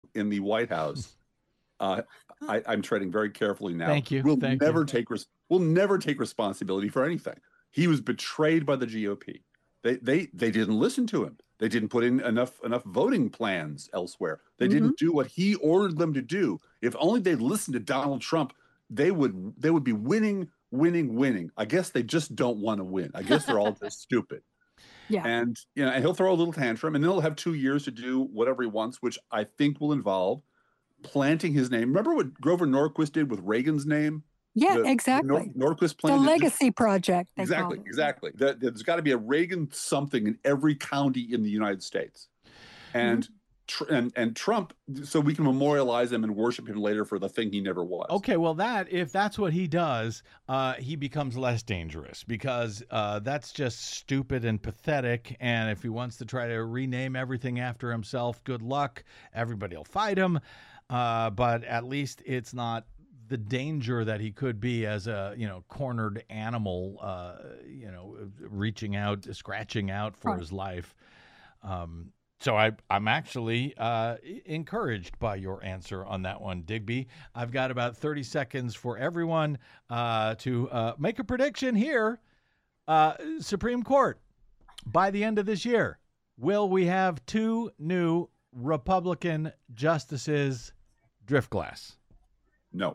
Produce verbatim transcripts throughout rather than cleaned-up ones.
in the White House, uh, I, I'm treading very carefully now. Thank you. Will Thank never you. take res- will never take responsibility for anything. He was betrayed by the G O P. They they they didn't listen to him. They didn't put in enough enough voting plans elsewhere. They Mhm. didn't do what he ordered them to do. If only they'd listened to Donald Trump, they would they would be winning, winning, winning. I guess they just don't want to win. I guess they're all just stupid. Yeah. And you know, and he'll throw a little tantrum, and then he'll have two years to do whatever he wants, which I think will involve planting his name. Remember what Grover Norquist did with Reagan's name? Yeah, The- exactly. Nor- Norquist The planted legacy project. They Exactly, called it. exactly. There- There's got to be a Reagan something in every county in the United States, and tr- and and Trump, so we can memorialize him and worship him later for the thing he never was. Okay, well, that if that's what he does, uh, he becomes less dangerous because uh, that's just stupid and pathetic. And if he wants to try to rename everything after himself, good luck. Everybody will fight him. Uh, but at least it's not the danger that he could be as a, you know, cornered animal, uh, you know, reaching out, scratching out for Right. his life. Um, so I, I'm actually uh, encouraged by your answer on that one, Digby. I've got about thirty seconds for everyone uh, to uh, make a prediction here. Uh, Supreme Court, by the end of this year, will we have two new Republican justices? Driftglass. No,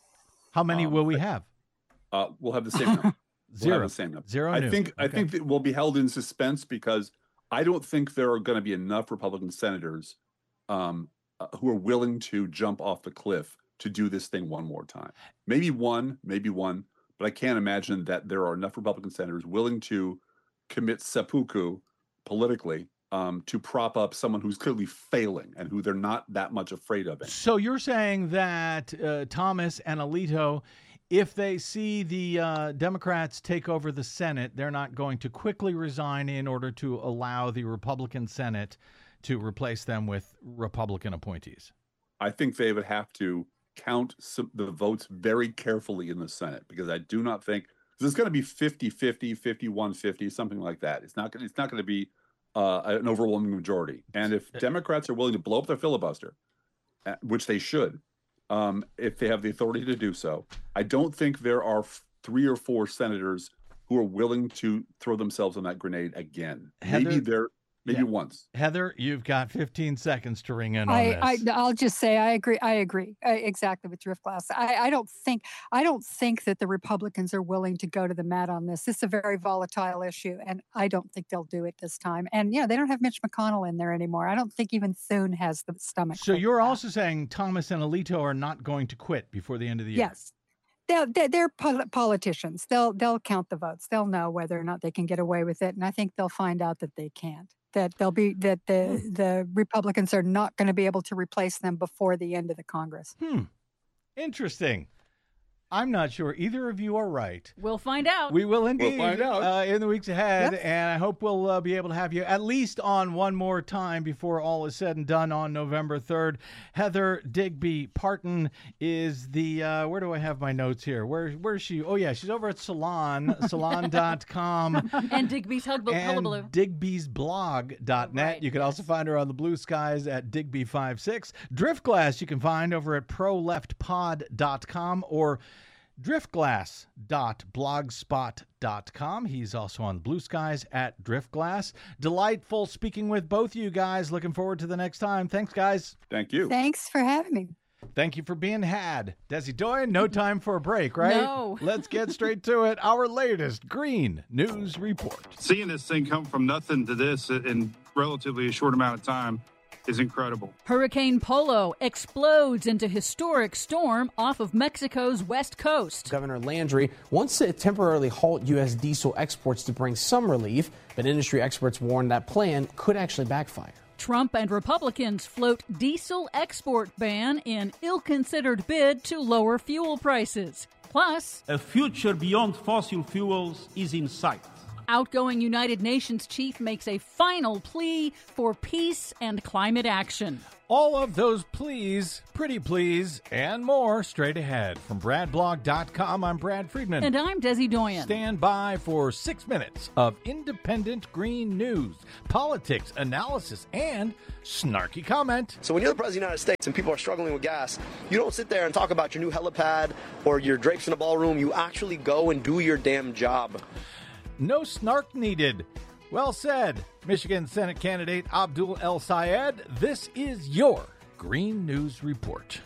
How many Um, will we have? uh, we'll have the same number. We'll have Zero. the same number. Zero I new. think I Okay. think that we'll be held in suspense because I don't think there are going to be enough Republican senators um, uh, who are willing to jump off the cliff to do this thing one more time. Maybe one, maybe one, but I can't imagine that there are enough Republican senators willing to commit seppuku politically um, to prop up someone who's clearly failing and who they're not that much afraid of. So you're saying that uh, Thomas and Alito, if they see the uh, Democrats take over the Senate, they're not going to quickly resign in order to allow the Republican Senate to replace them with Republican appointees? I think they would have to count some, the votes very carefully in the Senate because I do not think this is going to be fifty fifty, fifty-one fifty, something like that. It's not going it's not going to be uh, an overwhelming majority. And if Democrats are willing to blow up their filibuster, uh, which they should, um, if they have the authority to do so, I don't think there are f- three or four senators who are willing to throw themselves on that grenade again. Maybe Heather- there, maybe Yeah. once. Heather, you've got fifteen seconds to ring in on I, this. I, I'll just say I agree. I agree I, exactly with Driftglass. I, I don't think I don't think that the Republicans are willing to go to the mat on this. This is a very volatile issue, and I don't think they'll do it this time. And yeah, they don't have Mitch McConnell in there anymore. I don't think even Thune has the stomach. so for you're that. also saying Thomas and Alito are not going to quit before the end of the year? Yes. They're, they're, they're pol- politicians. They'll they'll count the votes. They'll know whether or not they can get away with it, and I think they'll find out that they can't. That they'll be that the the Republicans are not going to be able to replace them before the end of the Congress. Hmm. Interesting. I'm not sure either of you are right. We'll find out. We will indeed find out. Uh, in the weeks ahead, Yep. and I hope we'll uh, be able to have you at least on one more time before all is said and done on November third. Heather Digby Parton is the, uh, where do I have my notes here? Where Where's she? Oh, yeah, she's over at Salon, salon dot com. and Digby's Hug- and Hullabaloo. Digby's blog dot net. Right, You can also find her on the Blue Skies at Digby fifty-six. Driftglass you can find over at pro left pod dot com or driftglass dot blogspot dot com. He's also on Blue Skies at Driftglass. Delightful speaking with both you guys. Looking forward to the next time. Thanks, guys. Thank you. Thanks for having me. Thank you for being had. Desi Doyen, no time for a break, right? No. Let's get straight to it. Our latest Green News Report. Seeing this thing come from nothing to this in relatively a short amount of time is incredible. Hurricane Polo explodes into historic storm off of Mexico's west coast. Governor Landry wants to temporarily halt U S diesel exports to bring some relief, but industry experts warn that plan could actually backfire. Trump and Republicans float diesel export ban in ill-considered bid to lower fuel prices. Plus, a future beyond fossil fuels is in sight. Outgoing United Nations chief makes a final plea for peace and climate action. All of those pleas, pretty please, and more straight ahead. From Brad Blog dot com, I'm Brad Friedman. And I'm Desi Doyen. Stand by for six minutes of independent green news, politics, analysis, and snarky comment. So when you're the President of the United States and people are struggling with gas, you don't sit there and talk about your new helipad or your drapes in a ballroom. You actually go and do your damn job. No snark needed. Well said, Michigan Senate candidate Abdul El Sayed. This is your Green News Report.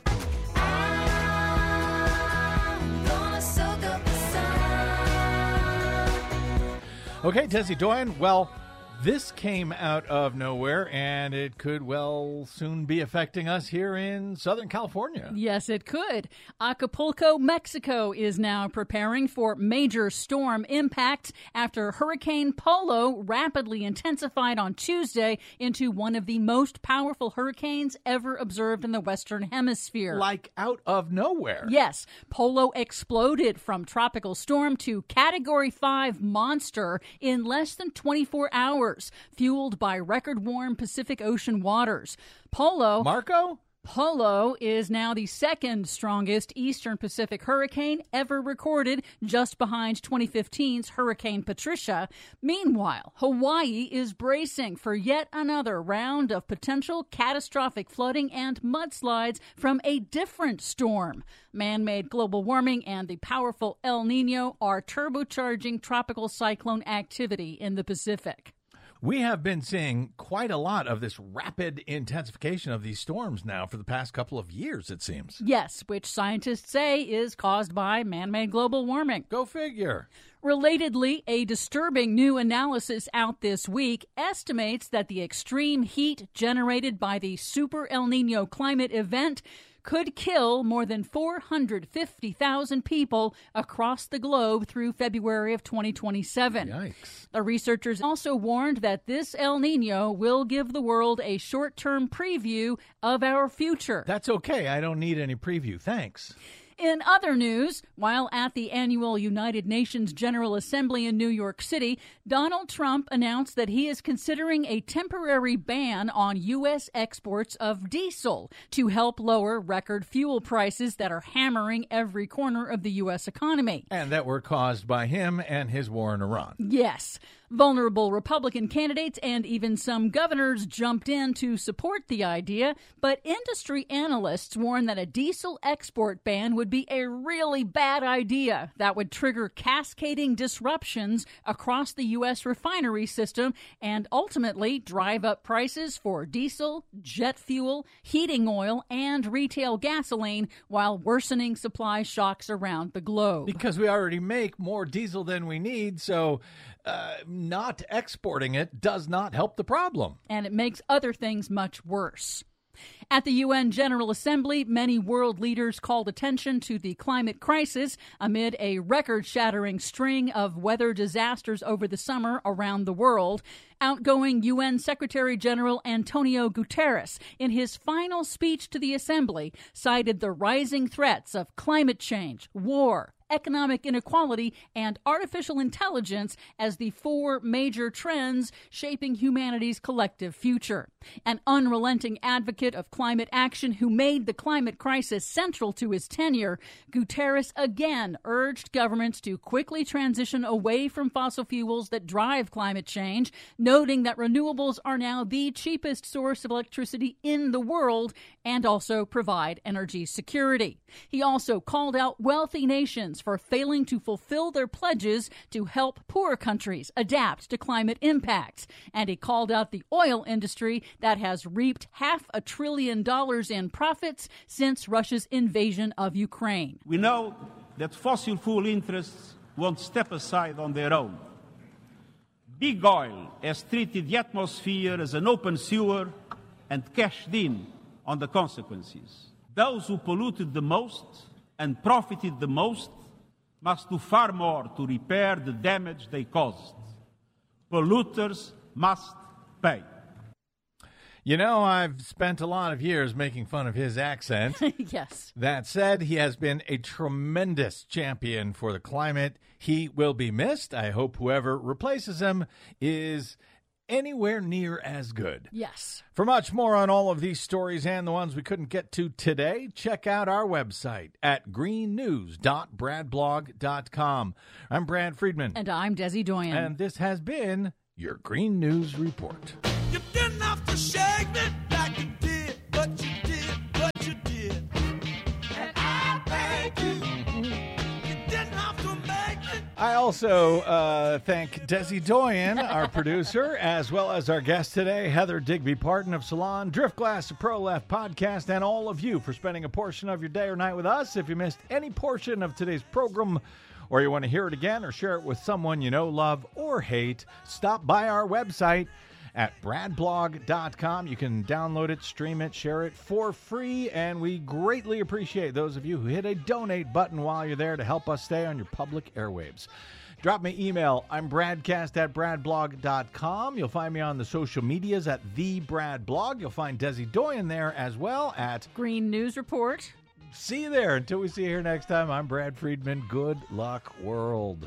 Okay, Desi Doyen, well, this came out of nowhere, and it could well soon be affecting us here in Southern California. Yes, it could. Acapulco, Mexico is now preparing for major storm impact after Hurricane Polo rapidly intensified on Tuesday into one of the most powerful hurricanes ever observed in the Western Hemisphere. Like out of nowhere. Yes. Polo exploded from tropical storm to Category five monster in less than twenty-four hours. Fueled by record-warm Pacific Ocean waters. Polo... Marco? Polo is now the second strongest Eastern Pacific hurricane ever recorded, just behind twenty fifteen's Hurricane Patricia. Meanwhile, Hawaii is bracing for yet another round of potential catastrophic flooding and mudslides from a different storm. Man-made global warming and the powerful El Nino are turbocharging tropical cyclone activity in the Pacific. We have been seeing quite a lot of this rapid intensification of these storms now for the past couple of years, it seems. Yes, which scientists say is caused by man-made global warming. Go figure. Relatedly, a disturbing new analysis out this week estimates that the extreme heat generated by the Super El Nino climate event could kill more than four hundred fifty thousand people across the globe through February of twenty twenty-seven. Yikes. The researchers also warned that this El Nino will give the world a short-term preview of our future. That's okay. I don't need any preview. Thanks. In other news, while at the annual United Nations General Assembly in New York City, Donald Trump announced that he is considering a temporary ban on U S exports of diesel to help lower record fuel prices that are hammering every corner of the U S economy. And that were caused by him and his war in Iran. Yes. Vulnerable Republican candidates and even some governors jumped in to support the idea, but industry analysts warn that a diesel export ban would be a really bad idea that would trigger cascading disruptions across the U S refinery system and ultimately drive up prices for diesel, jet fuel, heating oil, and retail gasoline while worsening supply shocks around the globe. Because we already make more diesel than we need, so uh, not exporting it does not help the problem. And it makes other things much worse. At the U N General Assembly, many world leaders called attention to the climate crisis amid a record-shattering string of weather disasters over the summer around the world. Outgoing U N Secretary General Antonio Guterres, in his final speech to the Assembly, cited the rising threats of climate change, war, economic inequality, and artificial intelligence as the four major trends shaping humanity's collective future. An unrelenting advocate of climate action who made the climate crisis central to his tenure, Guterres again urged governments to quickly transition away from fossil fuels that drive climate change, noting that renewables are now the cheapest source of electricity in the world and also provide energy security. He also called out wealthy nations for failing to fulfill their pledges to help poor countries adapt to climate impacts. And he called out the oil industry that has reaped half a trillion dollars in profits since Russia's invasion of Ukraine. We know that fossil fuel interests won't step aside on their own. Big oil has treated the atmosphere as an open sewer and cashed in on the consequences. Those who polluted the most and profited the most must do far more to repair the damage they caused. Polluters must pay. You know, I've spent a lot of years making fun of his accent. Yes. That said, he has been a tremendous champion for the climate. He will be missed. I hope whoever replaces him is anywhere near as good. Yes. For much more on all of these stories and the ones we couldn't get to today, check out our website at green news dot brad blog dot com. I'm Brad Friedman. And I'm Desi Doyen. And this has been your Green News Report. You didn't have to shake me like you did, but you did, but you did. And I thank you. You didn't have to make me. I also uh, thank Desi Doyen, our producer, as well as our guest today, Heather Digby Parton of Salon, Driftglass, the Pro Left podcast, and all of you for spending a portion of your day or night with us. If you missed any portion of today's program, or you want to hear it again or share it with someone you know, love, or hate, stop by our website at brad blog dot com. You can download it, stream it, share it for free, and we greatly appreciate those of you who hit a donate button while you're there to help us stay on your public airwaves. Drop me email. I'm bradcast at brad blog dot com. You'll find me on the social medias at the Brad Blog. You'll find Desi Doyen there as well at Green News Report. See you there. Until we see you here next time, I'm Brad Friedman. Good luck, world.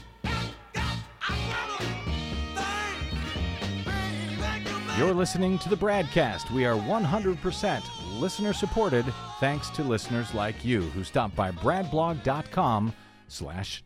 You're listening to the Bradcast. We are one hundred percent listener supported thanks to listeners like you who stop by brad blog dot com slash